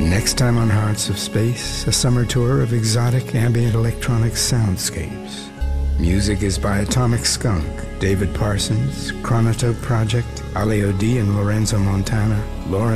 Next time on Hearts of Space, a summer tour of exotic ambient electronic soundscapes. Music is by Atomic Skunk, David Parsons, Chronotope Project, Ali O'D and Lorenzo Montana, Lauren